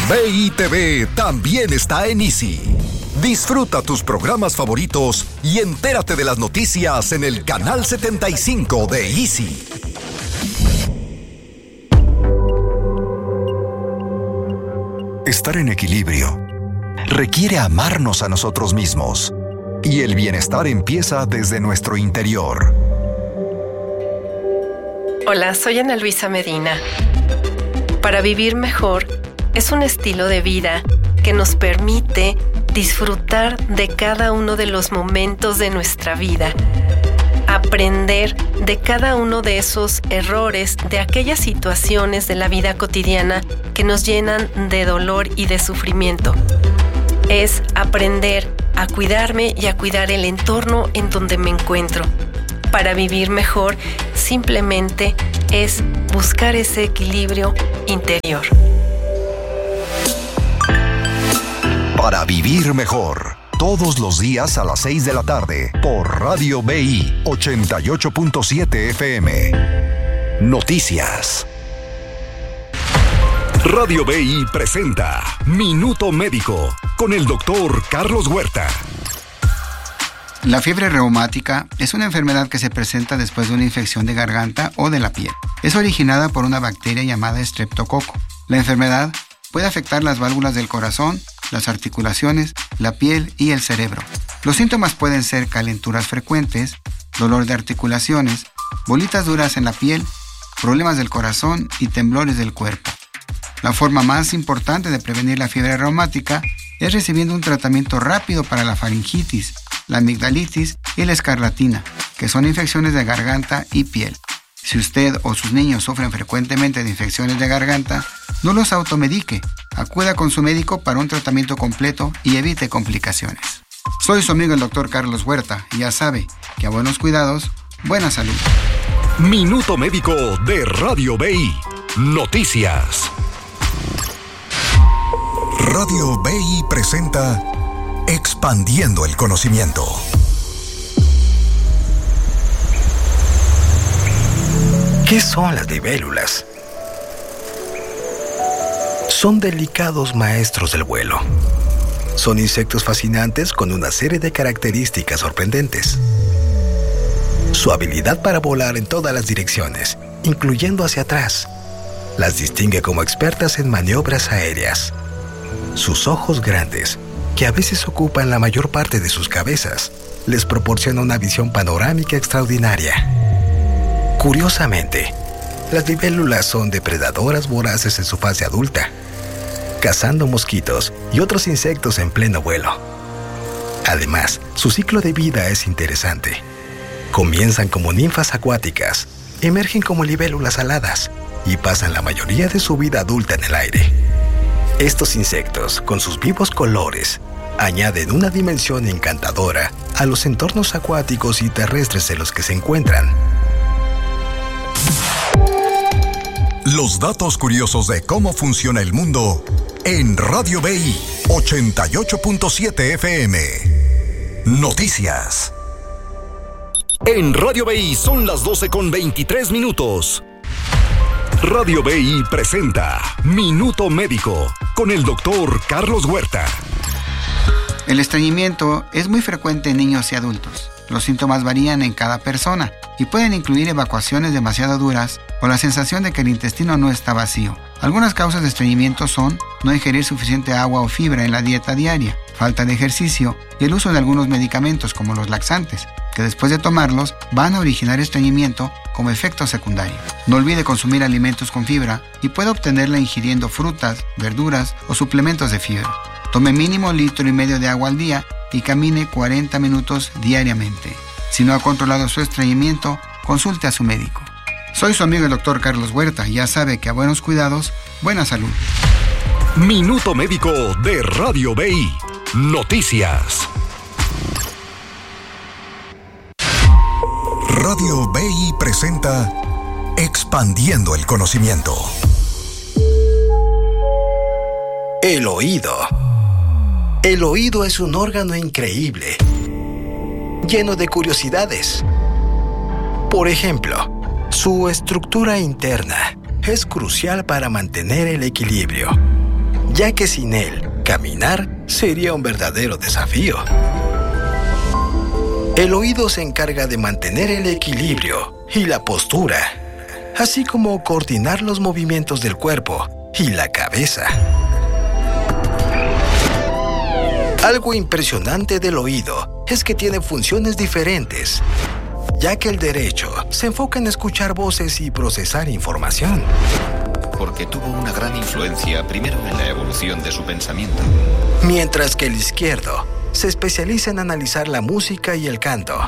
BI TV también está en Easy. Disfruta tus programas favoritos y entérate de las noticias en el canal 75 de Easy. Estar en equilibrio requiere amarnos a nosotros mismos, y el bienestar empieza desde nuestro interior. Hola, soy Ana Luisa Medina. Para vivir mejor es un estilo de vida que nos permite disfrutar de cada uno de los momentos de nuestra vida, aprender de cada uno de esos errores, de aquellas situaciones de la vida cotidiana que nos llenan de dolor y de sufrimiento. Es aprender a cuidarme y a cuidar el entorno en donde me encuentro. Para vivir mejor, simplemente es buscar ese equilibrio interior. Para vivir mejor, todos los días a las 6 de la tarde, por Radio BI 88.7 FM. Noticias. Radio BI presenta Minuto Médico con el doctor Carlos Huerta. La fiebre reumática es una enfermedad que se presenta después de una infección de garganta o de la piel. Es originada por una bacteria llamada estreptococo. La enfermedad puede afectar las válvulas del corazón, las articulaciones, la piel y el cerebro. Los síntomas pueden ser calenturas frecuentes, dolor de articulaciones, bolitas duras en la piel, problemas del corazón y temblores del cuerpo. La forma más importante de prevenir la fiebre reumática es recibiendo un tratamiento rápido para la faringitis, la amigdalitis y la escarlatina, que son infecciones de garganta y piel. Si usted o sus niños sufren frecuentemente de infecciones de garganta, no los automedique. Acuda con su médico para un tratamiento completo y evite complicaciones. Soy su amigo el doctor Carlos Huerta y ya sabe que a buenos cuidados, buena salud. Minuto Médico de Radio BI. Noticias. Radio BI presenta Expandiendo el Conocimiento. ¿Qué son las libélulas? Son delicados maestros del vuelo. Son insectos fascinantes con una serie de características sorprendentes. Su habilidad para volar en todas las direcciones, incluyendo hacia atrás, las distingue como expertas en maniobras aéreas. Sus ojos grandes, que a veces ocupan la mayor parte de sus cabezas, les proporciona una visión panorámica extraordinaria. Curiosamente, las libélulas son depredadoras voraces en su fase adulta, cazando mosquitos y otros insectos en pleno vuelo. Además, su ciclo de vida es interesante. Comienzan como ninfas acuáticas, emergen como libélulas aladas y pasan la mayoría de su vida adulta en el aire. Estos insectos, con sus vivos colores, añaden una dimensión encantadora a los entornos acuáticos y terrestres en los que se encuentran. Los datos curiosos de cómo funciona el mundo en Radio BI 88.7 FM. Noticias. En Radio BI son las 12:23. Radio BI presenta Minuto Médico con el doctor Carlos Huerta. El estreñimiento es muy frecuente en niños y adultos. Los síntomas varían en cada persona y pueden incluir evacuaciones demasiado duras o la sensación de que el intestino no está vacío. Algunas causas de estreñimiento son no ingerir suficiente agua o fibra en la dieta diaria, falta de ejercicio y el uso de algunos medicamentos como los laxantes, que después de tomarlos van a originar estreñimiento como efecto secundario. No olvide consumir alimentos con fibra y puede obtenerla ingiriendo frutas, verduras o suplementos de fibra. Tome mínimo 1,5 litros de agua al día y camine 40 minutos diariamente. Si no ha controlado su estreñimiento, consulte a su médico. Soy su amigo el doctor Carlos Huerta y ya sabe que a buenos cuidados, buena salud. Minuto Médico de Radio BI. Noticias. Radio BI presenta Expandiendo el Conocimiento. El oído. El oído es un órgano increíble, lleno de curiosidades. Por ejemplo, su estructura interna es crucial para mantener el equilibrio. ya que sin él, caminar sería un verdadero desafío. El oído se encarga de mantener el equilibrio y la postura, así como coordinar los movimientos del cuerpo y la cabeza. Algo impresionante del oído es que tiene funciones diferentes, ya que el derecho se enfoca en escuchar voces y procesar información. Porque tuvo una gran influencia primero en la evolución de su pensamiento. Mientras que el izquierdo se especializa en analizar la música y el canto.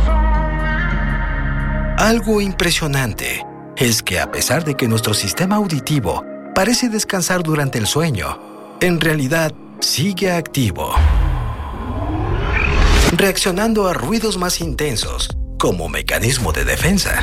Algo impresionante es que a pesar de que nuestro sistema auditivo parece descansar durante el sueño, en realidad sigue activo, reaccionando a ruidos más intensos como mecanismo de defensa.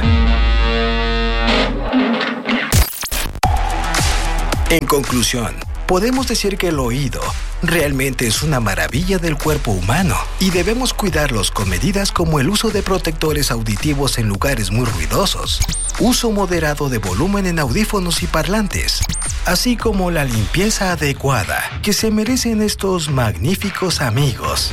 En conclusión, podemos decir que el oído realmente es una maravilla del cuerpo humano y debemos cuidarlos con medidas como el uso de protectores auditivos en lugares muy ruidosos, uso moderado de volumen en audífonos y parlantes, así como la limpieza adecuada que se merecen estos magníficos amigos.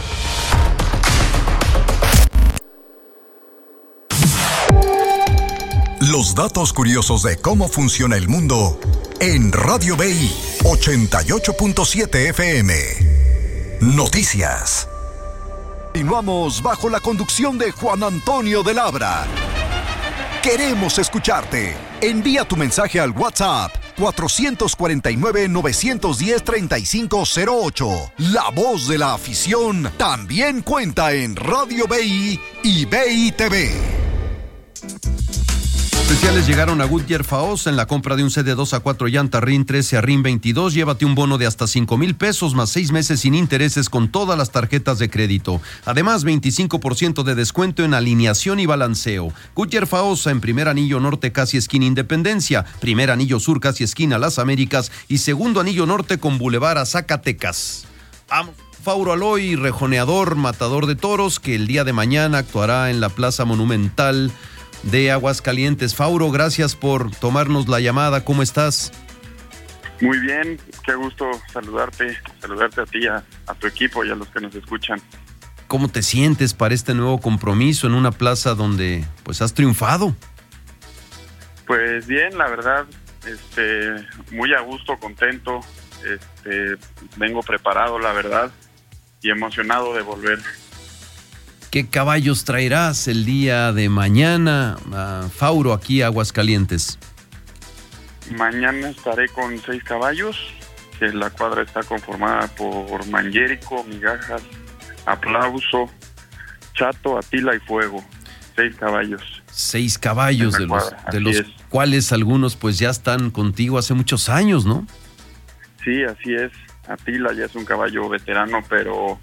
Los datos curiosos de cómo funciona el mundo en Radio BI 88.7 FM. Noticias. Continuamos bajo la conducción de Juan Antonio de Labra. Queremos escucharte. Envía tu mensaje al WhatsApp 449-910-3508. La voz de la afición también cuenta en Radio BI y BI TV. Especiales llegaron a Goodyear Faos en la compra de un set de 2 a 4 llanta RIN 13 a RIN 22. Llévate un bono de hasta 5,000 pesos más 6 meses sin intereses con todas las tarjetas de crédito. Además, 25% de descuento en alineación y balanceo. Goodyear Faos en primer anillo norte casi esquina Independencia, primer anillo sur casi esquina Las Américas y segundo anillo norte con Boulevard a Zacatecas. Vamos. Fauro Aloy, rejoneador, matador de toros, que el día de mañana actuará en la Plaza Monumental de Aguascalientes. Fauro, gracias por tomarnos la llamada. ¿Cómo estás? Muy bien, qué gusto saludarte a ti, a tu equipo y a los que nos escuchan. ¿Cómo te sientes para este nuevo compromiso en una plaza donde pues has triunfado? Pues bien, la verdad, muy a gusto, contento, vengo preparado, la verdad, y emocionado de volver. ¿Qué caballos traerás el día de mañana, Fauro, aquí a Aguascalientes? Mañana estaré con 6 caballos, que la cuadra está conformada por Manguérico, Migajas, Aplauso, Chato, Atila y Fuego. 6 caballos. 6 caballos, de los cuales algunos pues ya están contigo hace muchos años, ¿no? Sí, así es. Atila ya es un caballo veterano, pero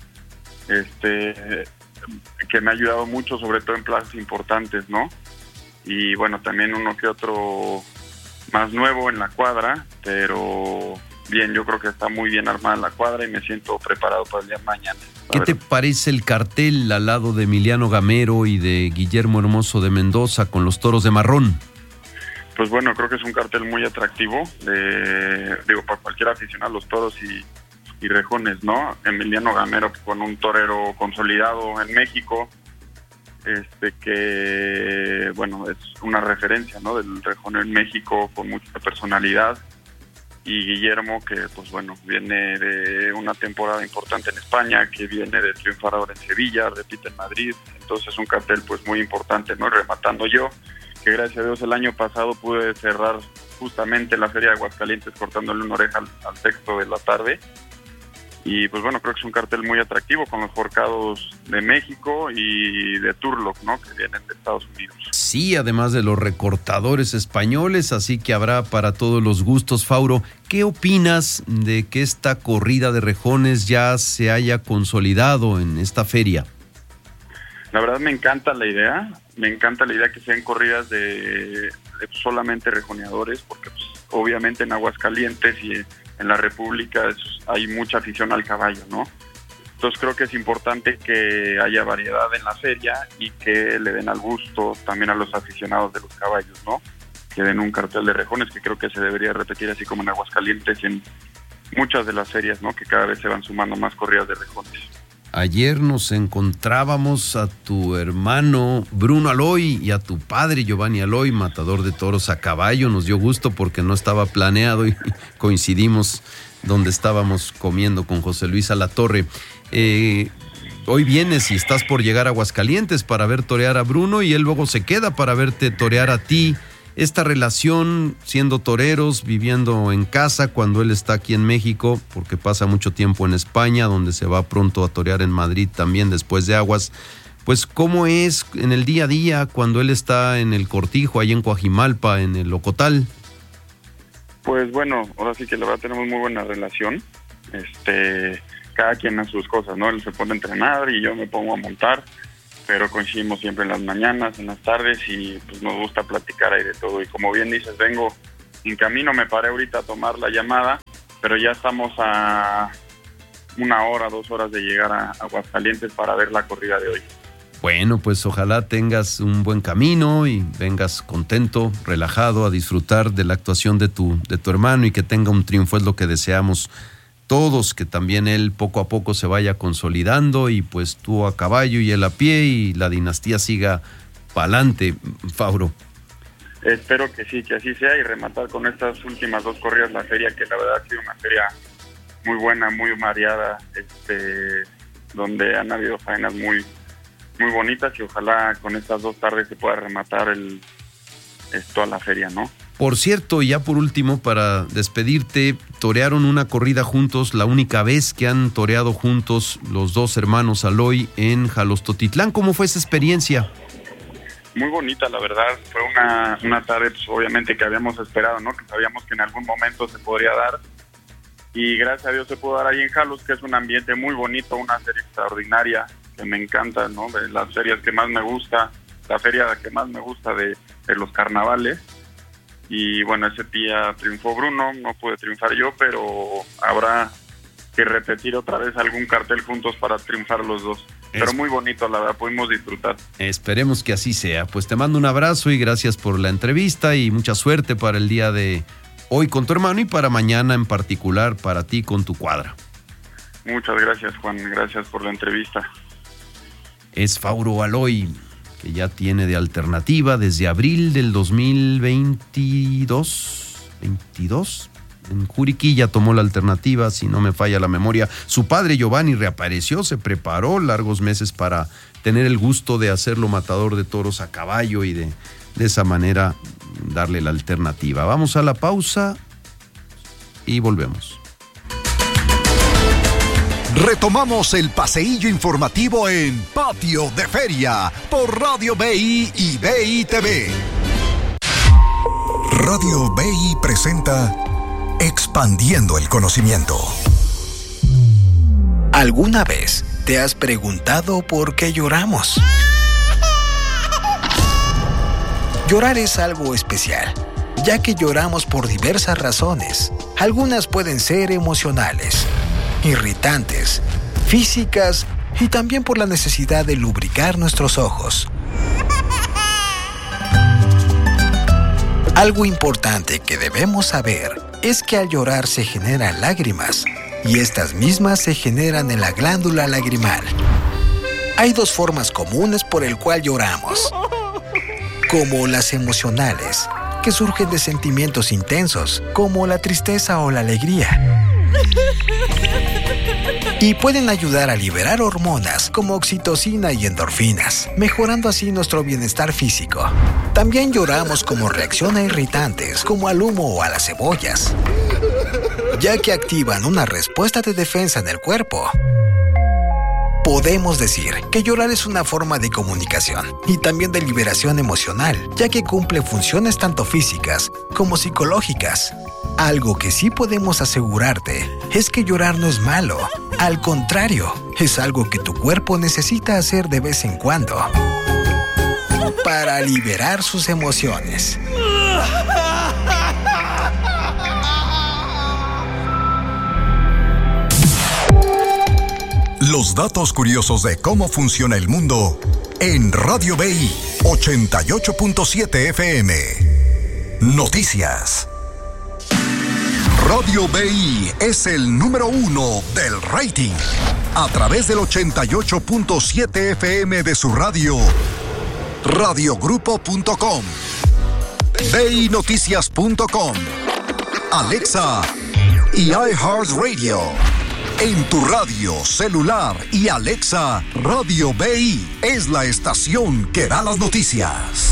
que me ha ayudado mucho, sobre todo en plazas importantes, ¿no? Y bueno, también uno que otro más nuevo en la cuadra, pero bien, yo creo que está muy bien armada la cuadra y me siento preparado para el día de mañana. ¿Qué te parece el cartel al lado de Emiliano Gamero y de Guillermo Hermoso de Mendoza con los toros de Marrón? Pues bueno, creo que es un cartel muy atractivo, para cualquier aficionado a los toros y rejones, ¿no? Emiliano Gamero con un torero consolidado en México, que, bueno, es una referencia, ¿no? Del rejoneo en México con mucha personalidad. Y Guillermo, que, pues bueno, viene de una temporada importante en España, que viene de triunfar ahora en Sevilla, repite en Madrid. Entonces es un cartel, pues, muy importante, ¿no? Rematando yo, que gracias a Dios el año pasado pude cerrar justamente la Feria de Aguascalientes cortándole una oreja al texto de la tarde. Y pues bueno, creo que es un cartel muy atractivo con los forcados de México y de Turlock, ¿no? Que vienen de Estados Unidos. Sí, además de los recortadores españoles, así que habrá para todos los gustos. Fauro, ¿qué opinas de que esta corrida de rejones ya se haya consolidado en esta feria? La verdad me encanta la idea que sean corridas de solamente rejoneadores, porque pues, obviamente en Aguascalientes y en la República hay mucha afición al caballo, ¿no? Entonces creo que es importante que haya variedad en la feria y que le den al gusto también a los aficionados de los caballos, ¿no? Que den un cartel de rejones, que creo que se debería repetir así como en Aguascalientes muchas de las ferias, ¿no? Que cada vez se van sumando más corridas de rejones. Ayer nos encontrábamos a tu hermano Bruno Aloy y a tu padre Giovanni Aloy, matador de toros a caballo. Nos dio gusto porque no estaba planeado y coincidimos donde estábamos comiendo con José Luis Alatorre. Hoy vienes y estás por llegar a Aguascalientes para ver torear a Bruno y él luego se queda para verte torear a ti. Esta relación, siendo toreros, viviendo en casa cuando él está aquí en México, porque pasa mucho tiempo en España, donde se va pronto a torear en Madrid también después de Aguas, pues ¿cómo es en el día a día cuando él está en el Cortijo, ahí en Coajimalpa, en el Ocotal? Pues bueno, ahora sí que la verdad tenemos muy buena relación. Cada quien a sus cosas, ¿no? Él se pone a entrenar y yo me pongo a montar, pero coincidimos siempre en las mañanas, en las tardes, y pues nos gusta platicar ahí de todo. Y como bien dices, vengo en camino, me paré ahorita a tomar la llamada, pero ya estamos a 1 hora, 2 horas de llegar a Aguascalientes para ver la corrida de hoy. Bueno, pues ojalá tengas un buen camino y vengas contento, relajado, a disfrutar de la actuación de tu hermano y que tenga un triunfo, es lo que deseamos todos, que también él poco a poco se vaya consolidando y pues tú a caballo y él a pie y la dinastía siga pa'lante, Fauro. Espero que sí, que así sea, y rematar con estas últimas 2 corridas la feria, que la verdad ha sido una feria muy buena, muy mareada, donde han habido faenas muy bonitas, y ojalá con estas 2 tardes se pueda rematar toda la feria, ¿no? Por cierto, ya por último, para despedirte, torearon una corrida juntos, la única vez que han toreado juntos los 2 hermanos Aloy en Jalostotitlán. ¿Cómo fue esa experiencia? Muy bonita, la verdad. Fue una tarde, pues, obviamente, que habíamos esperado, ¿no? Que sabíamos que en algún momento se podría dar. Y gracias a Dios se pudo dar ahí en Jalos, que es un ambiente muy bonito, una serie extraordinaria, que me encanta, ¿no? De las ferias que más me gusta, la feria que más me gusta de los carnavales. Y bueno, ese día triunfó Bruno, no pude triunfar yo, pero habrá que repetir otra vez algún cartel juntos para triunfar los 2. Pero muy bonito, la verdad, pudimos disfrutar. Esperemos que así sea. Pues te mando un abrazo y gracias por la entrevista y mucha suerte para el día de hoy con tu hermano y para mañana en particular para ti con tu cuadra. Muchas gracias, Juan, gracias por la entrevista. Es Fauro Aloy, que ya tiene de alternativa desde abril del 2022, en Juriquilla tomó la alternativa, si no me falla la memoria. Su padre Giovanni reapareció, se preparó largos meses para tener el gusto de hacerlo matador de toros a caballo y de esa manera darle la alternativa. Vamos a la pausa y volvemos. Retomamos el paseillo informativo en Patio de Feria por Radio BI y BI TV. Radio BI presenta Expandiendo el Conocimiento. ¿Alguna vez te has preguntado por qué lloramos? Llorar es algo especial, ya que lloramos por diversas razones. Algunas pueden ser emocionales, irritantes, físicas y también por la necesidad de lubricar nuestros ojos. Algo importante que debemos saber es que al llorar se generan lágrimas y estas mismas se generan en la glándula lagrimal. Hay 2 formas comunes por el cual lloramos, como las emocionales, que surgen de sentimientos intensos, como la tristeza o la alegría. Y pueden ayudar a liberar hormonas como oxitocina y endorfinas, mejorando así nuestro bienestar físico. También lloramos como reacción a irritantes, como al humo o a las cebollas, ya que activan una respuesta de defensa en el cuerpo. Podemos decir que llorar es una forma de comunicación y también de liberación emocional, ya que cumple funciones tanto físicas como psicológicas. Algo que sí podemos asegurarte es que llorar no es malo. Al contrario, es algo que tu cuerpo necesita hacer de vez en cuando para liberar sus emociones. Los datos curiosos de cómo funciona el mundo en Radio BI 88.7 FM. Noticias. Radio BI es el número 1 del rating. A través del 88.7 FM de su radio, radiogrupo.com, BINoticias.com, Alexa y iHeartRadio. En tu radio, celular y Alexa, Radio BI es la estación que da las noticias.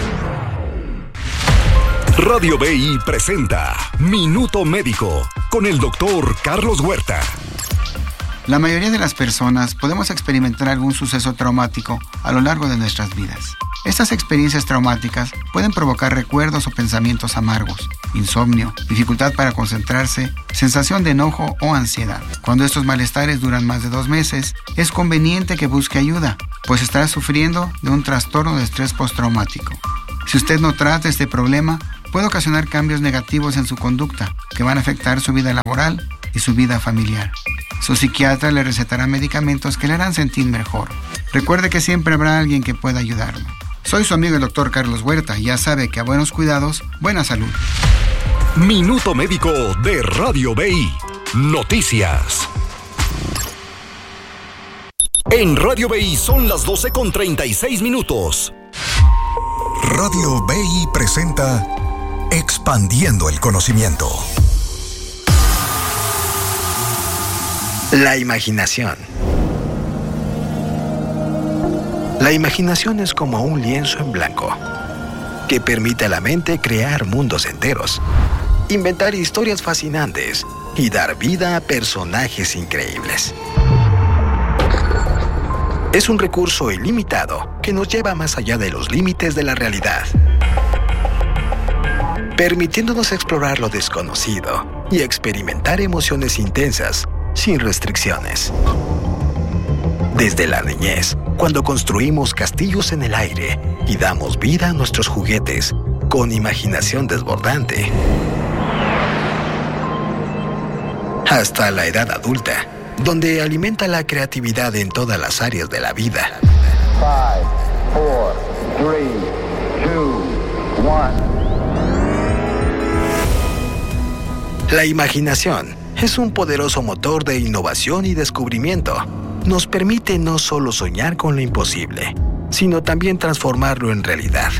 Radio BI presenta Minuto Médico con el doctor Carlos Huerta. La mayoría de las personas podemos experimentar algún suceso traumático a lo largo de nuestras vidas. Estas experiencias traumáticas pueden provocar recuerdos o pensamientos amargos, insomnio, dificultad para concentrarse, sensación de enojo o ansiedad. Cuando estos malestares duran más de 2 meses, es conveniente que busque ayuda, pues estará sufriendo de un trastorno de estrés postraumático. Si usted no trata este problema, puede ocasionar cambios negativos en su conducta que van a afectar su vida laboral y su vida familiar. Su psiquiatra le recetará medicamentos que le harán sentir mejor. Recuerde que siempre habrá alguien que pueda ayudarlo. Soy su amigo el doctor Carlos Huerta y ya sabe que a buenos cuidados, buena salud. Minuto Médico de Radio BI. Noticias. En Radio BI son las 12:36. Radio BI presenta Expandiendo el Conocimiento. La imaginación. La imaginación es como un lienzo en blanco que permite a la mente crear mundos enteros, inventar historias fascinantes y dar vida a personajes increíbles. Es un recurso ilimitado que nos lleva más allá de los límites de la realidad, permitiéndonos explorar lo desconocido y experimentar emociones intensas sin restricciones. Desde la niñez, cuando construimos castillos en el aire y damos vida a nuestros juguetes con imaginación desbordante, hasta la edad adulta, donde alimenta la creatividad en todas las áreas de la vida. 5, 4, 3, 2, 1. La imaginación es un poderoso motor de innovación y descubrimiento. Nos permite no solo soñar con lo imposible, sino también transformarlo en realidad.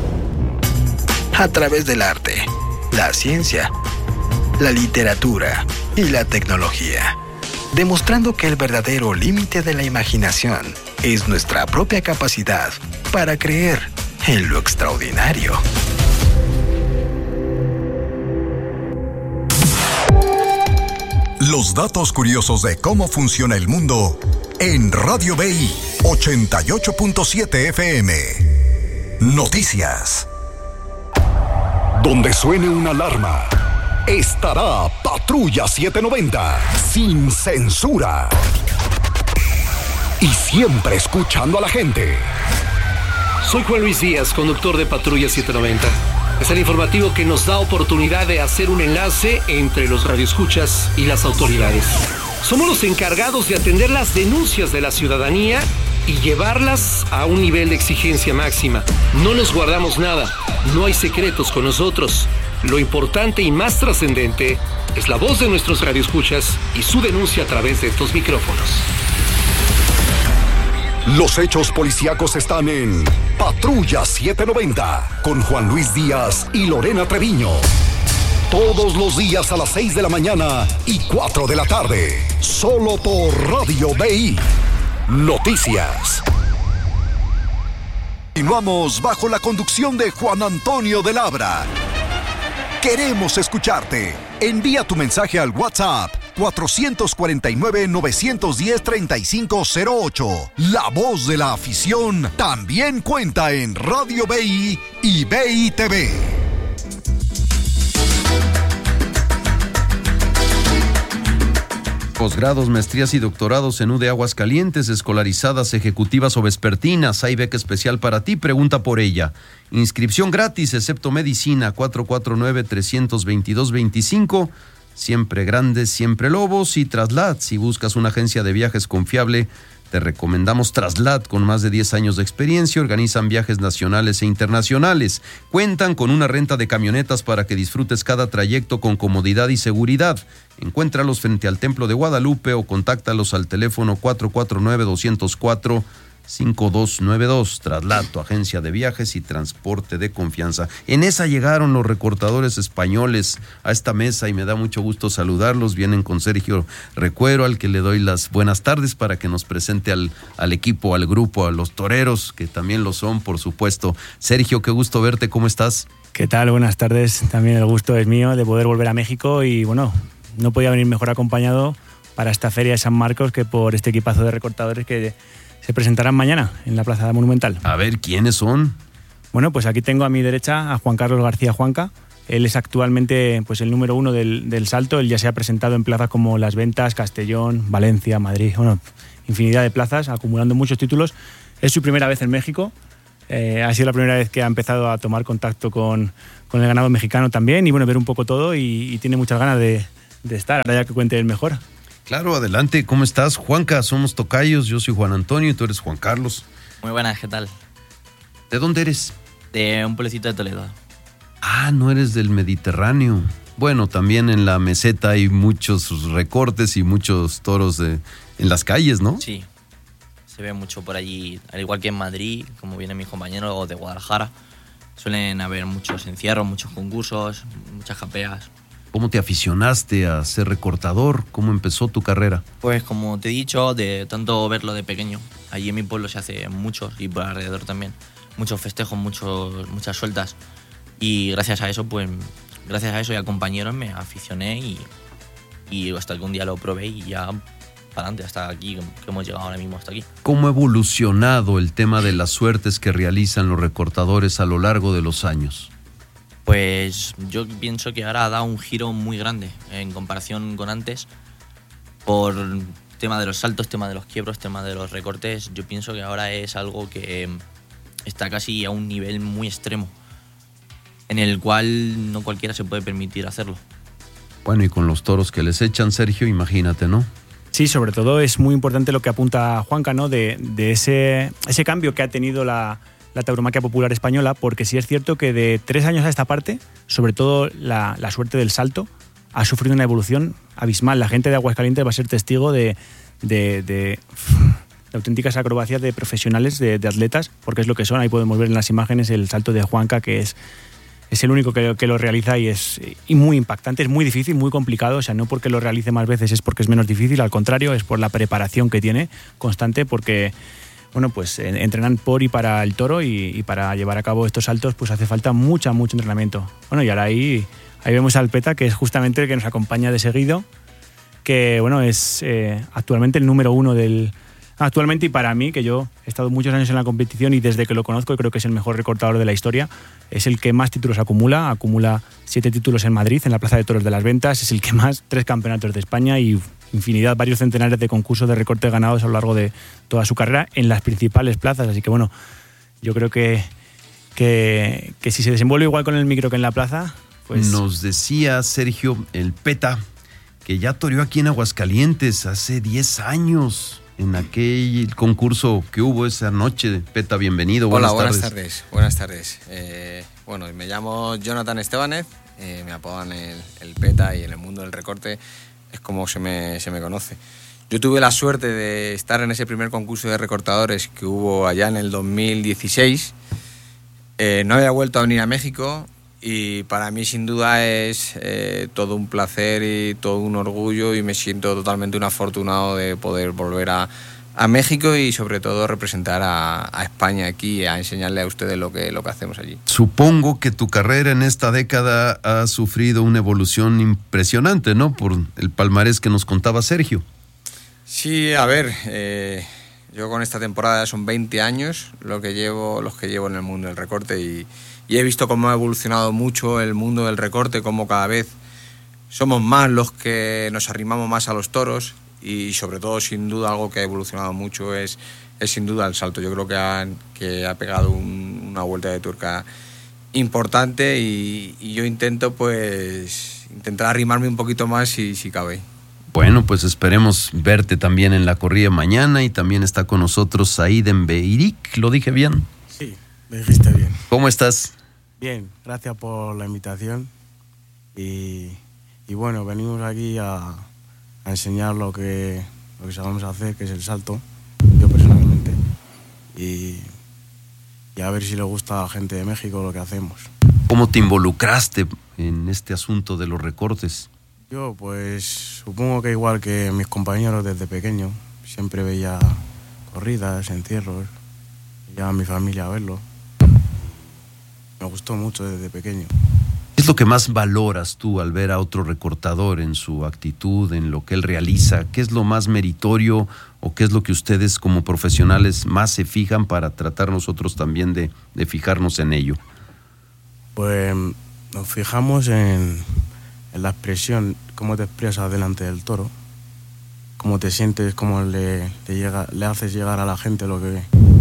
A través del arte, la ciencia, la literatura y la tecnología, demostrando que el verdadero límite de la imaginación es nuestra propia capacidad para creer en lo extraordinario. Los datos curiosos de cómo funciona el mundo en Radio BI 88.7 FM. Noticias. Donde suene una alarma, estará Patrulla 790, sin censura. Y siempre escuchando a la gente. Soy Juan Luis Díaz, conductor de Patrulla 790. Es el informativo que nos da oportunidad de hacer un enlace entre los radioescuchas y las autoridades. Somos los encargados de atender las denuncias de la ciudadanía y llevarlas a un nivel de exigencia máxima. No nos guardamos nada, no hay secretos con nosotros. Lo importante y más trascendente es la voz de nuestros radioescuchas y su denuncia a través de estos micrófonos. Los hechos policíacos están en Patrulla 790 con Juan Luis Díaz y Lorena Treviño. Todos los días a las 6 de la mañana y 4 de la tarde. Solo por Radio BI. Noticias. Continuamos bajo la conducción de Juan Antonio de Labra. Queremos escucharte. Envía tu mensaje al WhatsApp 449-910-3508. La voz de la afición también cuenta en Radio BI y BI TV. Posgrados, maestrías y doctorados en UD Aguascalientes, escolarizadas, ejecutivas o vespertinas. Hay beca especial para ti, pregunta por ella. Inscripción gratis, excepto medicina, 449-322-25. Siempre grandes, siempre lobos. Y Traslad, si buscas una agencia de viajes confiable, Te recomendamos Traslat, con más de 10 años de experiencia. Organizan viajes nacionales e internacionales. Cuentan con una renta de camionetas para que disfrutes cada trayecto con comodidad y seguridad. Encuéntralos frente al Templo de Guadalupe o contáctalos al teléfono 449-204-5292. Traslat, tu agencia de viajes y transporte de confianza. En esa llegaron los recortadores españoles a esta mesa y me da mucho gusto saludarlos. Vienen con Sergio Recuero, al que le doy las buenas tardes para que nos presente al equipo, al grupo, a los toreros, que también lo son, por supuesto. Sergio, qué gusto verte, ¿cómo estás? ¿Qué tal? Buenas tardes. También el gusto es mío de poder volver a México y bueno, no podía venir mejor acompañado para esta feria de San Marcos que por este equipazo de recortadores que se presentarán mañana en la Plaza Monumental. A ver, ¿quiénes son? Bueno, pues aquí tengo a mi derecha a Juan Carlos García Juanca. Él es actualmente pues, el número 1 del salto. Él ya se ha presentado en plazas como Las Ventas, Castellón, Valencia, Madrid, bueno, infinidad de plazas, acumulando muchos títulos. Es su primera vez en México. Ha sido la primera vez que ha empezado a tomar contacto con el ganado mexicano también y bueno, ver un poco todo y tiene muchas ganas de estar. Ahora ya que cuente él mejor. Claro, adelante, ¿cómo estás? Juanca, somos tocayos, yo soy Juan Antonio y tú eres Juan Carlos. Muy buenas, ¿qué tal? ¿De dónde eres? De un pueblecito de Toledo. Ah, no eres del Mediterráneo. Bueno, también en la meseta hay muchos recortes y muchos toros en las calles, ¿no? Sí, se ve mucho por allí, al igual que en Madrid, como vienen mis compañeros, o de Guadalajara. Suelen haber muchos encierros, muchos concursos, muchas japeas. ¿Cómo te aficionaste a ser recortador? ¿Cómo empezó tu carrera? Pues como te he dicho, de tanto verlo de pequeño. Allí en mi pueblo se hace muchos y por alrededor también. Muchos festejos, muchas sueltas. Y gracias a eso y a compañeros me aficioné y hasta que un día lo probé y ya para adelante, hasta aquí, que hemos llegado ahora mismo hasta aquí. ¿Cómo ha evolucionado el tema de las suertes que realizan los recortadores a lo largo de los años? Pues yo pienso que ahora ha dado un giro muy grande en comparación con antes. Por tema de los saltos, tema de los quiebros, tema de los recortes, yo pienso que ahora es algo que está casi a un nivel muy extremo, en el cual no cualquiera se puede permitir hacerlo. Bueno, y con los toros que les echan, Sergio, imagínate, ¿no? Sí, sobre todo es muy importante lo que apunta Juanca, ¿no? De ese cambio que ha tenido la tauromaquia popular española, porque sí es cierto que de 3 años a esta parte, sobre todo la suerte del salto, ha sufrido una evolución abismal. La gente de Aguascalientes va a ser testigo de auténticas acrobacias de profesionales, de atletas, porque es lo que son. Ahí podemos ver en las imágenes el salto de Juanca, que es el único que lo realiza y es muy impactante, es muy difícil, muy complicado. O sea, no porque lo realice más veces es porque es menos difícil, al contrario, es por la preparación que tiene constante, porque bueno, pues entrenan por y para el toro y para llevar a cabo estos saltos pues hace falta mucho entrenamiento. Bueno, y ahora ahí vemos al Peta, que es justamente el que nos acompaña de seguido, que bueno, es actualmente el número 1 actualmente, y para mí, que yo he estado muchos años en la competición y desde que lo conozco creo que es el mejor recortador de la historia, es el que más títulos acumula 7 títulos en Madrid, en la Plaza de Toros de las Ventas, es el que más, 3 campeonatos de España y infinidad, varios centenares de concursos de recorte ganados a lo largo de toda su carrera en las principales plazas. Así que bueno, yo creo que si se desenvuelve igual con el micro que en la plaza, pues... Nos decía Sergio el Peta que ya toreó aquí en Aguascalientes hace 10 años en aquel concurso que hubo esa noche. Peta, bienvenido. Hola, buenas tardes. Buenas tardes. Bueno, me llamo Jonathan Estebanez, me apodan el Peta y en el mundo del recorte es como se me conoce. Yo tuve la suerte de estar en ese primer concurso de recortadores que hubo allá en el 2016. No había vuelto a venir a México y para mí sin duda es todo un placer y todo un orgullo y me siento totalmente un afortunado de poder volver a México y sobre todo representar a España aquí, a enseñarle a ustedes lo que hacemos allí. Supongo que tu carrera en esta década ha sufrido una evolución impresionante, ¿no? Por el palmarés que nos contaba Sergio. Sí, a ver, yo con esta temporada son 20 años los que llevo en el mundo del recorte y he visto cómo ha evolucionado mucho el mundo del recorte, cómo cada vez somos más los que nos arrimamos más a los toros y sobre todo, sin duda, algo que ha evolucionado mucho es sin duda el salto. Yo creo que ha pegado una vuelta de tuerca importante y yo intentar arrimarme un poquito más si cabe. Bueno, pues esperemos verte también en la corrida mañana, y también está con nosotros Said Enbeirik, ¿lo dije bien? Sí, me dijiste bien. ¿Cómo estás? Bien, gracias por la invitación y bueno, venimos aquí a enseñar lo que sabemos hacer, que es el salto, yo personalmente, y a ver si le gusta a la gente de México lo que hacemos. ¿Cómo te involucraste en este asunto de los recortes? Yo, pues, supongo que igual que mis compañeros desde pequeño, siempre veía corridas, encierros, veía a mi familia a verlo. Me gustó mucho desde pequeño. ¿Qué es lo que más valoras tú al ver a otro recortador en su actitud, en lo que él realiza? ¿Qué es lo más meritorio o qué es lo que ustedes como profesionales más se fijan para tratar nosotros también de fijarnos en ello? Pues nos fijamos en la expresión, cómo te expresas delante del toro, cómo te sientes, cómo le haces llegar a la gente lo que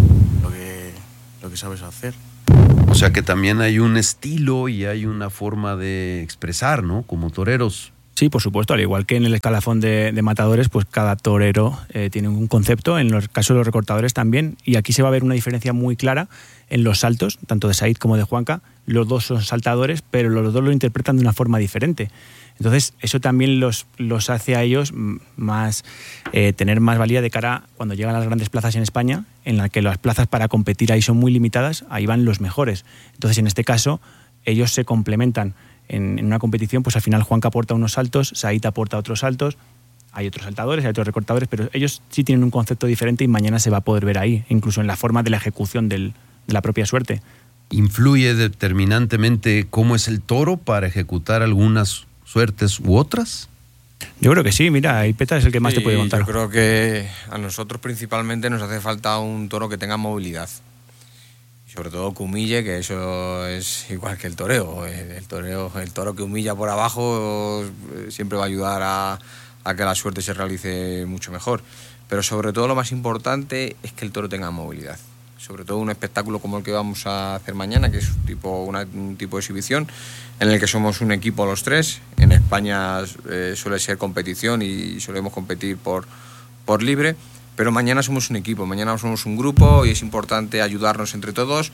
sabes hacer. O sea que también hay un estilo y hay una forma de expresar, ¿no? Como toreros. Sí, por supuesto, al igual que en el escalafón de matadores, pues cada torero tiene un concepto, en los casos de los recortadores también, y aquí se va a ver una diferencia muy clara en los saltos, tanto de Said como de Juanca. Los dos son saltadores, pero los dos lo interpretan de una forma diferente. Entonces, eso también los hace a ellos más tener más valía de cara cuando llegan a las grandes plazas en España, en la que las plazas para competir ahí son muy limitadas, ahí van los mejores. Entonces, en este caso, ellos se complementan. En una competición, pues al final Juanca aporta unos saltos, Said aporta otros saltos, hay otros saltadores, hay otros recortadores, pero ellos sí tienen un concepto diferente y mañana se va a poder ver ahí, incluso en la forma de la ejecución de la propia suerte. ¿Influye determinantemente cómo es el toro para ejecutar algunas suertes u otras? Yo creo que sí, mira, el Peta es el que más te puede contar. Yo creo que a nosotros principalmente nos hace falta un toro que tenga movilidad. Sobre todo que humille, que eso es igual que el toreo. El toro que humilla por abajo siempre va a ayudar a que la suerte se realice mucho mejor. Pero sobre todo lo más importante es que el toro tenga movilidad. Sobre todo un espectáculo como el que vamos a hacer mañana, que es un tipo de exhibición en el que somos un equipo los tres. En España suele ser competición y solemos competir por libre. Pero mañana somos un equipo, mañana somos un grupo y es importante ayudarnos entre todos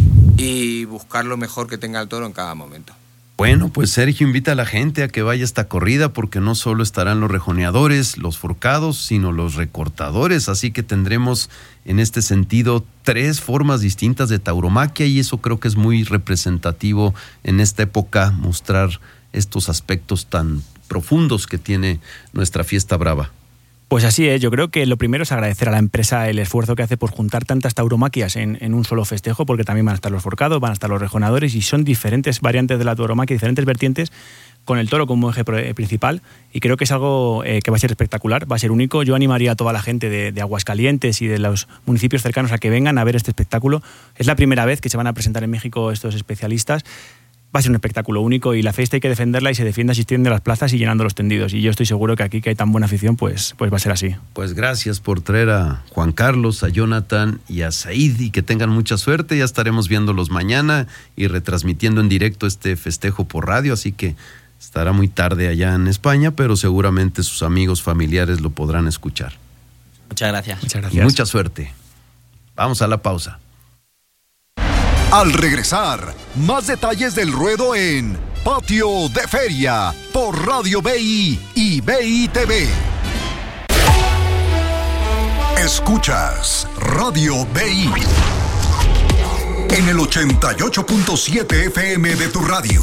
y buscar lo mejor que tenga el toro en cada momento. Bueno, pues Sergio invita a la gente a que vaya a esta corrida porque no solo estarán los rejoneadores, los forcados, sino los recortadores. Así que tendremos en este sentido 3 formas distintas de tauromaquia y eso creo que es muy representativo en esta época, mostrar estos aspectos tan profundos que tiene nuestra fiesta brava. Pues así es, yo creo que lo primero es agradecer a la empresa el esfuerzo que hace por juntar tantas tauromaquias en un solo festejo, porque también van a estar los forcados, van a estar los rejoneadores y son diferentes variantes de la tauromaquia, diferentes vertientes con el toro como eje principal y creo que es algo que va a ser espectacular, va a ser único. Yo animaría a toda la gente de Aguascalientes y de los municipios cercanos a que vengan a ver este espectáculo. Es la primera vez que se van a presentar en México estos especialistas. Va a ser un espectáculo único y la fiesta hay que defenderla y se defiende asistiendo a las plazas y llenando los tendidos. Y yo estoy seguro que aquí que hay tan buena afición, pues va a ser así. Pues gracias por traer a Juan Carlos, a Jonathan y a Said y que tengan mucha suerte. Ya estaremos viéndolos mañana y retransmitiendo en directo este festejo por radio, así que estará muy tarde allá en España, pero seguramente sus amigos, familiares lo podrán escuchar. Muchas gracias. Muchas gracias. Y mucha suerte. Vamos a la pausa. Al regresar, más detalles del ruedo en Patio de Feria por Radio BI y BI TV. Escuchas Radio BI en el 88.7 FM de tu radio.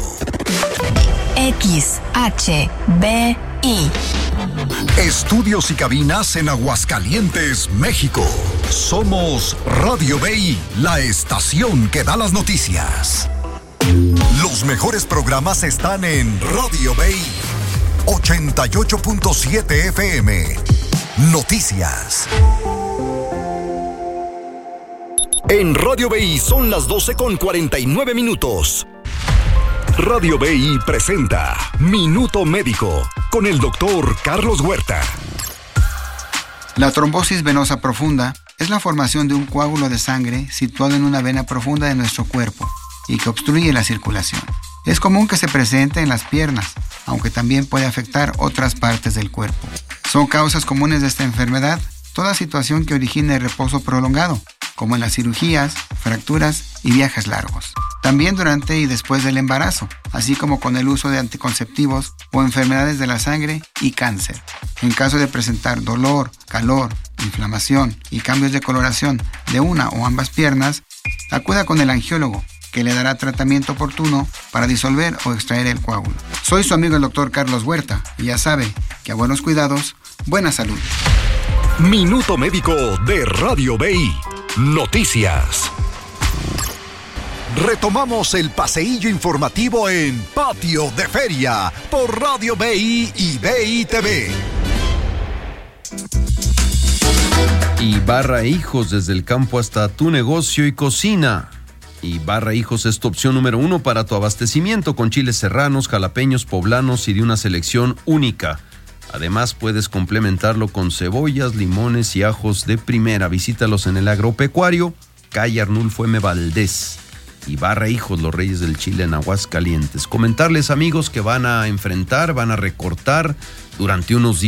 XHBI. Estudios y cabinas en Aguascalientes, México. Somos Radio BI, la estación que da las noticias. Los mejores programas están en Radio BI 88.7 FM. Noticias. En Radio BI son las 12:49. Radio BI presenta Minuto Médico con el doctor Carlos Huerta. La trombosis venosa profunda es la formación de un coágulo de sangre situado en una vena profunda de nuestro cuerpo y que obstruye la circulación. Es común que se presente en las piernas, aunque también puede afectar otras partes del cuerpo. Son causas comunes de esta enfermedad toda situación que origine reposo prolongado, como en las cirugías, fracturas y viajes largos. También durante y después del embarazo, así como con el uso de anticonceptivos o enfermedades de la sangre y cáncer. En caso de presentar dolor, calor, inflamación y cambios de coloración de una o ambas piernas, acuda con el angiólogo, que le dará tratamiento oportuno para disolver o extraer el coágulo. Soy su amigo el Dr. Carlos Huerta y ya sabe que a buenos cuidados, buena salud. Minuto Médico de Radio BI. Noticias. Retomamos el paseillo informativo en Patio de Feria por Radio BI y BI TV. Ibarra Hijos, desde el campo hasta tu negocio y cocina. Ibarra Hijos es tu opción número 1 para tu abastecimiento con chiles serranos, jalapeños, poblanos y de una selección única. Además, puedes complementarlo con cebollas, limones y ajos de primera. Visítalos en el Agropecuario, calle Arnulfo M. Valdés. Ibarra Hijos, los reyes del chile en Aguascalientes. Comentarles, amigos, que van a recortar durante unos días